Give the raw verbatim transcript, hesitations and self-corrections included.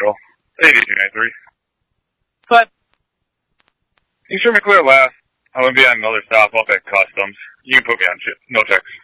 Patrol. eighty-two ninety-three. But You sure me clear last. I wouldn't be on another stop up at Customs. You can put me on ch- no checks.